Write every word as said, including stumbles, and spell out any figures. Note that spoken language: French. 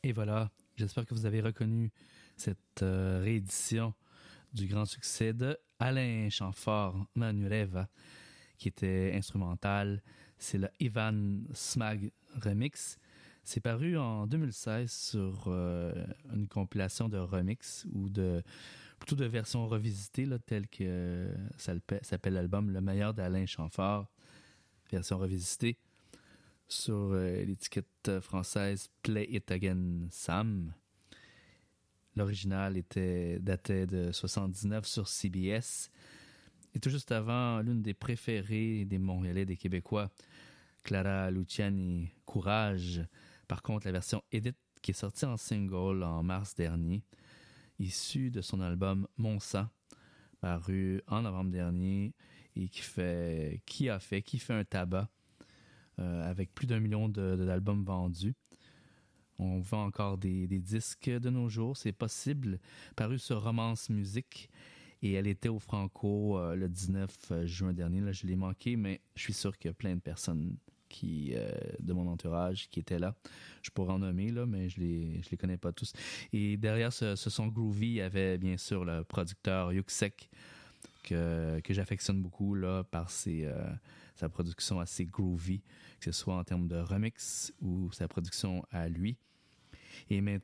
Et voilà, j'espère que vous avez reconnu cette euh, réédition du grand succès de Alain Chamfort, Manureva, qui était instrumental. C'est le Ivan Smag Remix. C'est paru en deux mille seize sur euh, une compilation de remix ou de plutôt de versions revisitées, là, telle que euh, ça s'appelle l'album Le meilleur d'Alain Chamfort, version revisitée, sur euh, l'étiquette française Play It Again Sam. L'original était datait de soixante-dix-neuf sur C B S. Et tout juste avant, l'une des préférées des Montréalais, des Québécois, Clara Luciani, Courage. Par contre, la version Edit, qui est sortie en single en mars dernier, issue de son album Mon sang, paru en novembre dernier, et qui fait, qui a fait, qui fait un tabac, euh, avec plus d'un million de, de, d'albums vendus. On vend encore des, des disques de nos jours, c'est possible, paru sur Romance Musique. Et elle était au Franco euh, le dix-neuf juin dernier. Là, je l'ai manqué, mais je suis sûr qu'il y a plein de personnes qui, euh, de mon entourage qui étaient là. Je pourrais en nommer, là, mais je les, je les connais pas tous. Et derrière ce, ce son groovy, il y avait bien sûr le producteur Yuksek, que, que j'affectionne beaucoup là, par ses, euh, sa production assez groovy, que ce soit en termes de remix ou sa production à lui. Et maintenant,